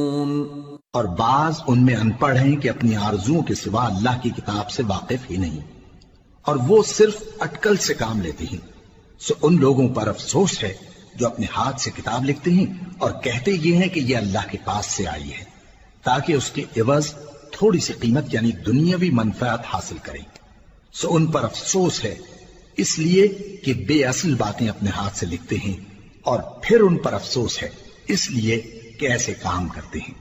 और बाज उनमें अनपढ़ हैं कि अपनी आरजुओं के सिवा अल्लाह की किताब से वाकिफ ही नहीं, और वो सिर्फ अटकल से काम लेते हैं। सो उन लोगों पर अफसोस है जो अपने हाथ से किताब लिखते हैं और कहते ये हैं कि ये अल्लाह के पास से आई है, ताकि उसके एवज थोड़ी सी कीमत यानी दुनियावी मनफात हासिल करें। सो उन पर अफसोस है इसलिए कि बेअसल बातें अपने हाथ से लिखते हैं, और फिर उन पर अफसोस है इसलिए कि ऐसे काम करते हैं।